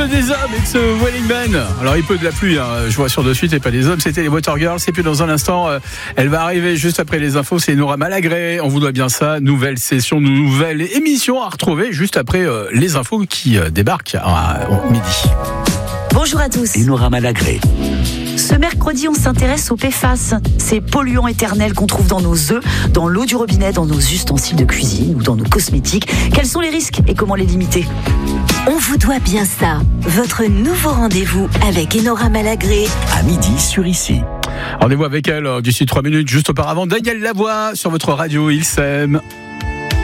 des hommes et de ce Welling Man. Alors il peut de la pluie, je vois sur de suite et pas des hommes. C'était les Watergirls. Et puis dans un instant, elle va arriver juste après les infos. C'est Nora Malagré. On vous doit bien ça. Nouvelle session, nouvelle émission à retrouver juste après les infos qui débarquent à midi. Bonjour à tous. Et Nora Malagré. Ce mercredi, on s'intéresse aux PFAS, ces polluants éternels qu'on trouve dans nos œufs, dans l'eau du robinet, dans nos ustensiles de cuisine ou dans nos cosmétiques. Quels sont les risques et comment les limiter ? On vous doit bien ça. Votre nouveau rendez-vous avec Nora Malagré. À midi sur Ici. Rendez-vous avec elle d'ici 3 minutes, juste auparavant. Daniel Lavoie sur votre radio, il s'aime.